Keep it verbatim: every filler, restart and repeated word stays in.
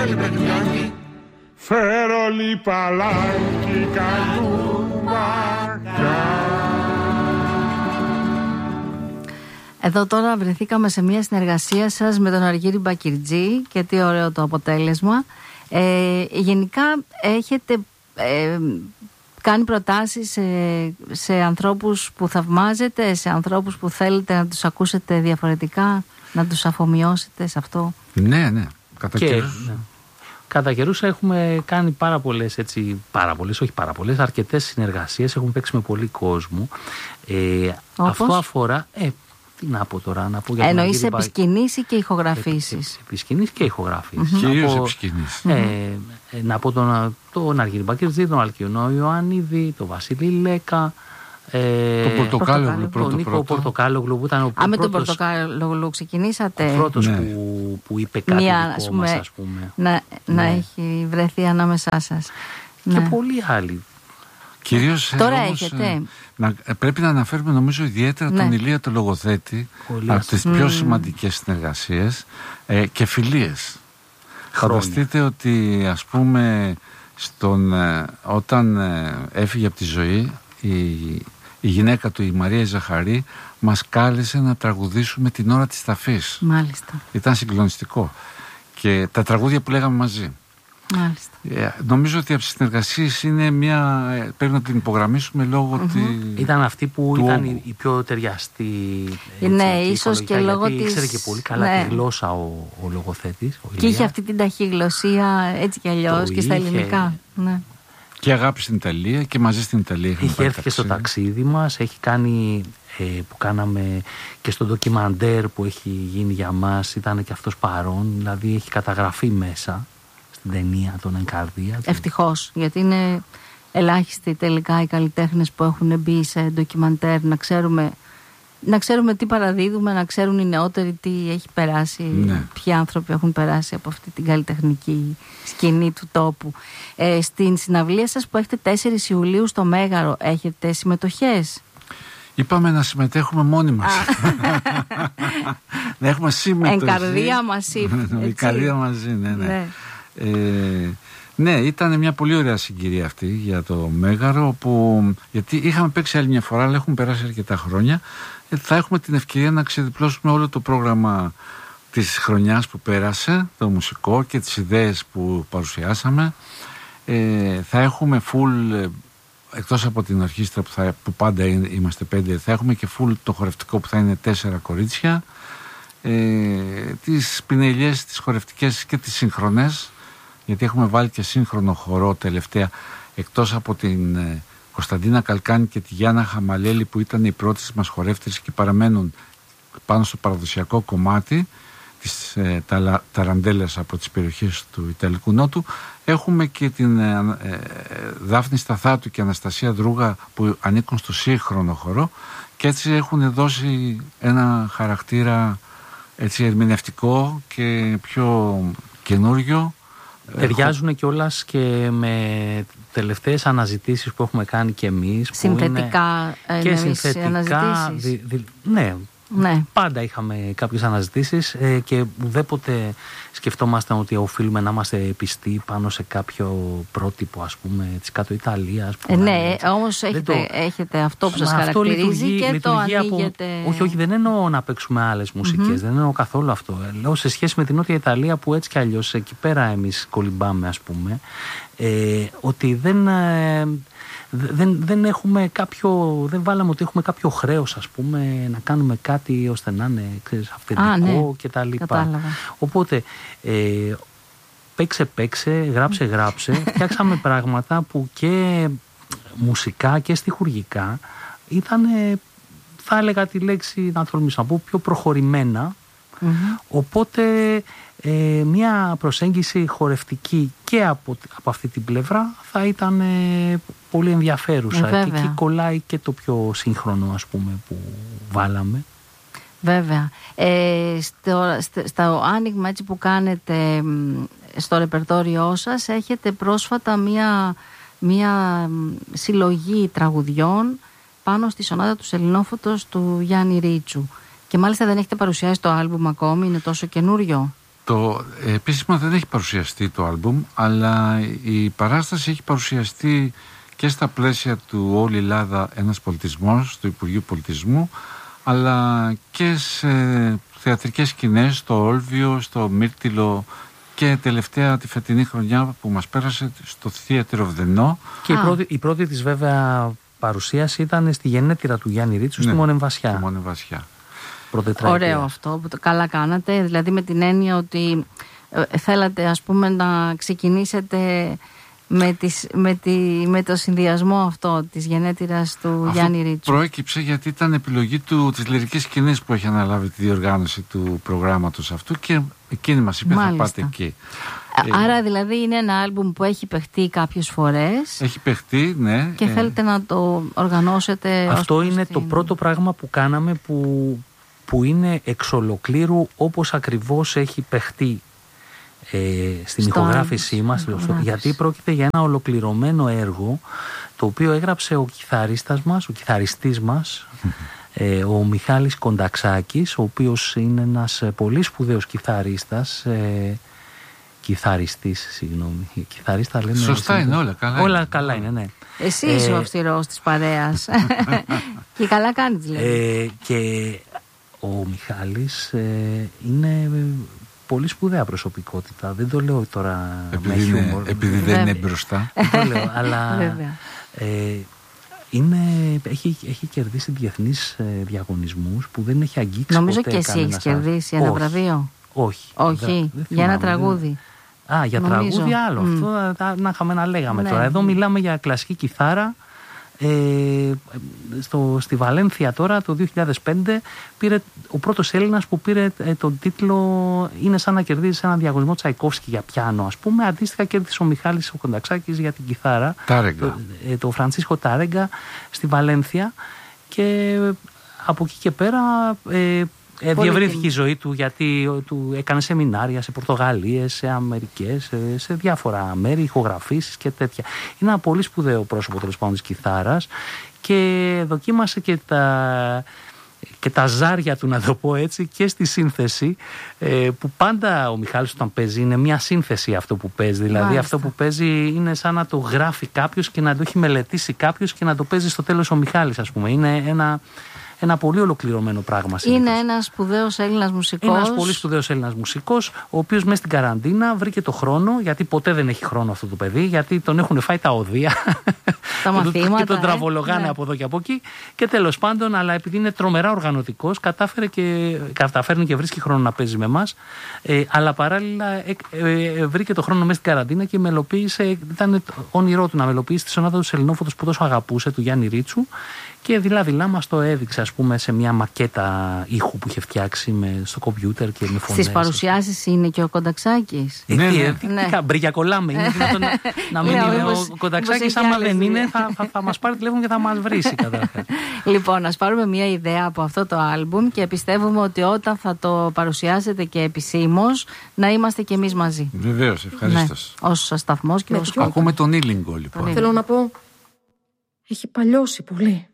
φέρω λιπαλάκι καλούμπακα. Εδώ τώρα βρεθήκαμε σε μια συνεργασία σας με τον Αργύρη Μπακυρτζή και τι ωραίο το αποτέλεσμα. Ε, γενικά έχετε ε, κάνει προτάσεις σε, σε ανθρώπους που θαυμάζετε, σε ανθρώπους που θέλετε να τους ακούσετε διαφορετικά, να τους αφομοιώσετε σε αυτό. Ναι, ναι, κατά καιρούς. Ναι. Κατά καιρούς έχουμε κάνει πάρα πολλές, έτσι, πάρα πολλές, όχι πάρα πολλές, αρκετές συνεργασίες, έχουμε παίξει με πολύ κόσμο. Ε, αυτό αφορά... Ε, Τι να πω τώρα, να πω για τον εννοείς επισκηνήσεις και ηχογραφήσεις. Επι, επισκηνήσεις και ηχογραφήσεις. Mm-hmm. Κυρίως επισκηνήσεις. Ε, ε, να πω τον, τον Αργύρη Μπακυρτζή, τον Αλκιονό Ιωαννίδη, τον Βασίλη Λέκα. Ε, το Πορτοκάλογλου, πρώτο, τον Νίκο πρώτο. Πορτοκάλογλου που ήταν ο Α, με πρώτος, τον Πορτοκάλογλου ξεκινήσατε. Ο πρώτος ναι. που, που είπε κάτι Μια, δικό πούμε, μας, ας πούμε. Να, ναι. να έχει βρεθεί ανάμεσά σας. Και ναι. πολλοί άλλοι. Κυρίως, τώρα όμως, έχετε. Ε, να, πρέπει να αναφέρουμε νομίζω ιδιαίτερα ναι. τον Ηλία τον λογοθέτη από τις πιο mm. σημαντικές συνεργασίες ε, και φιλίες. Φανταστείτε ότι ας πούμε στον, ε, όταν ε, έφυγε από τη ζωή η, η γυναίκα του, η Μαρία Ζαχαρή, μας κάλεσε να τραγουδήσουμε την ώρα της ταφής. Μάλιστα. Ήταν συγκλονιστικό. Και τα τραγούδια που λέγαμε μαζί. Μάλιστα. Yeah, νομίζω ότι από τις συνεργασίες είναι μια. Πρέπει να την υπογραμμίσουμε λόγω mm-hmm. τη. Ήταν αυτή που του ήταν όγκου. η πιο ταιριαστή. Ναι, ίσως και λόγω της. Ήξερε και πολύ καλά ναι. τη γλώσσα ο, ο λογοθέτης. Ο και είχε αυτή την ταχυγλωσσία έτσι κι αλλιώς και στα είχε... ελληνικά. Ναι. Και αγάπη στην Ιταλία και μαζί στην Ιταλία. Είχε έρθει και στο ταξίδι μας, έχει κάνει. Ε, που κάναμε και στο ντοκιμαντέρ που έχει γίνει για μας, ήταν και αυτός παρόν, δηλαδή έχει καταγραφεί μέσα στην ταινία των Ενκαρδία. Ευτυχώς, γιατί είναι ελάχιστοι τελικά οι καλλιτέχνες που έχουν μπει σε ντοκιμαντέρ, να ξέρουμε, να ξέρουμε τι παραδίδουμε, να ξέρουν οι νεότεροι τι έχει περάσει, ναι. ποιοι άνθρωποι έχουν περάσει από αυτή την καλλιτεχνική σκηνή του τόπου. Ε, στην συναυλία σας που έχετε τέσσερις Ιουλίου στο Μέγαρο, έχετε συμμετοχές? Είπαμε να συμμετέχουμε μόνοι μας. Να έχουμε συμμετοχή. Ενκαρδία μαζί. Ενκαρδία μαζί, ναι, ναι. Ναι. Ε, ναι, ήταν μια πολύ ωραία συγκυρία αυτή για το Μέγαρο, που, γιατί είχαμε παίξει άλλη μια φορά, αλλά έχουν περάσει αρκετά χρόνια. Ε, θα έχουμε την ευκαιρία να ξεδιπλώσουμε όλο το πρόγραμμα της χρονιάς που πέρασε, το μουσικό και τις ιδέες που παρουσιάσαμε. Ε, θα έχουμε full... Εκτός από την ορχήστρα που, θα, που πάντα είμαστε πέντε, θα έχουμε και full το χορευτικό που θα είναι τέσσερα κορίτσια, ε, τις πινελιές, τις χορευτικές και τις σύγχρονες, γιατί έχουμε βάλει και σύγχρονο χορό τελευταία, εκτός από την ε, Κωνσταντίνα Καλκάνη και τη Γιάννα Χαμαλέλη που ήταν οι πρώτες μας χορεύτες και παραμένουν πάνω στο παραδοσιακό κομμάτι τις ε, τα, ταραντέλες από τις περιοχές του Ιταλικού Νότου. Έχουμε και την ε, ε, Δάφνη Σταθάτου και Αναστασία Δρούγα που ανήκουν στο σύγχρονο χορό και έτσι έχουν δώσει ένα χαρακτήρα έτσι ερμηνευτικό και πιο καινούριο. Ταιριάζουν κιόλας και με τελευταίες αναζητήσεις που έχουμε κάνει και εμείς. Συνθετικά που είναι και συνθετικά δι, δι, ναι, ναι, πάντα είχαμε κάποιες αναζητήσεις ε, και ουδέποτε σκεφτόμασταν ότι οφείλουμε να είμαστε πιστοί πάνω σε κάποιο πρότυπο, ας πούμε, της κάτω Ιταλίας. Ε, ναι, όμως έχετε, το... έχετε αυτό που σας αυτό χαρακτηρίζει λειτουργεί, και το ανοίγετε. Από... Όχι, όχι, δεν εννοώ να παίξουμε άλλες μουσικές, mm-hmm. δεν εννοώ καθόλου αυτό. Λέω σε σχέση με την Νότια Ιταλία που έτσι κι αλλιώς εκεί πέρα εμείς κολυμπάμε, ας πούμε, ε, ότι δεν... Ε, Δεν, δεν έχουμε κάποιο, δεν βάλαμε ότι έχουμε κάποιο χρέος, ας πούμε, να κάνουμε κάτι ώστε να είναι, ξέρεις, αυθεντικό Α, ναι. και τα λοιπά. Κατάλαβα. Οπότε ε, παίξε παίξε, γράψε γράψε, φτιάξαμε πράγματα που και μουσικά και στιχουργικά ήταν, θα έλεγα τη λέξη, να τολμήσω να πω, πιο προχωρημένα. Mm-hmm. Οπότε ε, μια προσέγγιση χορευτική και από, από αυτή την πλευρά θα ήταν ε, πολύ ενδιαφέρουσα. Ε, και εκεί κολλάει και το πιο σύγχρονο, ας πούμε, που βάλαμε. Βέβαια. Ε, στο, στο, στο άνοιγμα έτσι που κάνετε στο ρεπερτόριό σας έχετε πρόσφατα μια, μια συλλογή τραγουδιών πάνω στη σονάτα του Σελινόφωτος του Γιάννη Ρίτσου. Και μάλιστα δεν έχετε παρουσιάσει το άλμπουμ ακόμη, είναι τόσο καινούριο. Το επίσημα δεν έχει παρουσιαστεί το άλμπουμ, αλλά η παράσταση έχει παρουσιαστεί και στα πλαίσια του Όλη Ελλάδα ένας πολιτισμός, του Υπουργείου Πολιτισμού, αλλά και σε θεατρικές σκηνές, στο Όλβιο, στο Μύρτιλο και τελευταία τη φετινή χρονιά που μας πέρασε στο Theatre of the No. Και η πρώτη, η πρώτη της βέβαια παρουσίαση ήταν στη γενέτειρα του Γιάννη Ρίτσου, ναι, στη Μονεμβασιά. Στη Μονεμβασιά. Ωραίο αυτό που το καλά κάνατε, δηλαδή με την έννοια ότι ε, θέλατε ας πούμε να ξεκινήσετε με, τις, με, τη, με το συνδυασμό αυτό της γενέτειρας του αυτό Γιάννη Ρίτσου. Προέκυψε γιατί ήταν επιλογή του, της λυρικής σκηνής που έχει αναλάβει τη διοργάνωση του προγράμματος αυτού και εκείνη μας είπε θα πάτε εκεί. Άρα δηλαδή είναι ένα άλμπουμ που έχει παιχτεί κάποιες φορές. Έχει παιχτεί, ναι. Και θέλετε να το οργανώσετε. Αυτό είναι την... το πρώτο πράγμα που κάναμε που, που είναι εξ ολοκλήρου όπως ακριβώς έχει παιχτεί ε, στην στο ηχογράφησή άλμπους, μας. Στο, γιατί πρόκειται για ένα ολοκληρωμένο έργο το οποίο έγραψε ο κιθαρίστας μας, ο κιθαριστής μας, ε, ο Μιχάλης Κονταξάκης, ο οποίος είναι ένας πολύ σπουδαίος κιθαρίστας, ε, κιθαριστής, συγγνώμη. Κιθαρίστα λένε. Σωστά είναι, όλα καλά. Όλα είναι. καλά είναι, ναι. Εσύ είσαι ε, ο αυστηρός της παρέας. Και καλά κάνεις, δηλαδή. Ε, και ο Μιχάλης ε, είναι πολύ σπουδαία προσωπικότητα. Δεν το λέω τώρα επειδή με είναι, χιούμορ. επειδή δεν είναι μπροστά. Δεν το λέω, αλλά ε, είναι, έχει, έχει κερδίσει διεθνείς ε, διαγωνισμούς που δεν έχει αγγίξει. Νομίζω ποτέ και εσύ έχεις κερδίσει ένα βραβείο. Όχι. Όχι, δεν, δεν για ένα τραγούδι. Α, για νομίζω. Τραγούδι άλλο. Mm. Αυτό θα, να είχαμε να λέγαμε ναι. Τώρα. Εδώ μιλάμε για κλασική κιθάρα. Ε, στο, στη Βαλένθια τώρα το δύο χιλιάδες πέντε πήρε ο πρώτος Έλληνας που πήρε ε, τον τίτλο, είναι σαν να κερδίζει ένα διαγωνισμό Τσαϊκόφσκι για πιάνο, ας πούμε. Αντίστοιχα κέρδισε ο Μιχάλης ο Κονταξάκης για την κιθάρα, το, ε, το Φραντσίσκο Τάρεγκα στη Βαλένθια, και από εκεί και πέρα ε, Ε, διευρύνθηκε η ζωή του, γιατί του έκανε σεμινάρια σε Πορτογαλίες, σε Αμερικές, σε, σε διάφορα μέρη, ηχογραφήσεις και τέτοια. Είναι ένα πολύ σπουδαίο πρόσωπο τέλος πάντων της κιθάρας και δοκίμασε και τα, και τα ζάρια του, να το πω έτσι, και στη σύνθεση, ε, που πάντα ο Μιχάλης όταν παίζει είναι μια σύνθεση αυτό που παίζει. Δηλαδή μάλιστα. Αυτό που παίζει είναι σαν να το γράφει κάποιος και να το έχει μελετήσει κάποιος και να το παίζει στο τέλος ο Μιχάλης, ας πούμε. Είναι ένα... Ένα πολύ ολοκληρωμένο πράγμα. Είναι ένας σπουδαίος Έλληνας μουσικός. Είναι ένας πολύ σπουδαίος Έλληνας μουσικός, ο οποίος μέσα στην καραντίνα βρήκε το χρόνο, γιατί ποτέ δεν έχει χρόνο αυτό το παιδί, γιατί τον έχουν φάει τα οδεία. Τα μαθήματα. Και τον ε? τραβολογάνε ναι. από εδώ και από εκεί. Και τέλος πάντων, αλλά επειδή είναι τρομερά οργανωτικός, κατάφερε και, καταφέρνει και βρίσκει χρόνο να παίζει με εμάς. Ε, αλλά παράλληλα ε, ε, ε, βρήκε το χρόνο μέσα στην καραντίνα και μελοποίησε. Ήταν όνειρό του να μελοποιήσει τη σονάτα του Σελινόφωτος που τόσο αγαπούσε, του Γιάννη Ρίτσου. Και δειλά-δειλά μας το έδειξε, ας πούμε, σε μια μακέτα ήχου που είχε φτιάξει με, στο κομπιούτερ και με φωνές. Στις παρουσιάσεις είναι και ο Κονταξάκης. Ναι, ναι. ναι. Μπριγιακολάμε. Είναι δυνατόν να, να μην είναι. Ο Κονταξάκης, άμα δεν είναι, θα, θα, θα μας πάρει τηλέφωνο και θα μας βρει. Λοιπόν, ας πάρουμε μια ιδέα από αυτό το άλμπουμ και πιστεύουμε ότι όταν θα το παρουσιάσετε και επισήμως, να είμαστε κι εμείς μαζί. Βεβαίως, ευχαρίστως. Ναι. Ως σταθμός και ως. Ακούμε τον Ήλιγκο, λοιπόν. Θέλω να πω, έχει παλιώσει πολύ.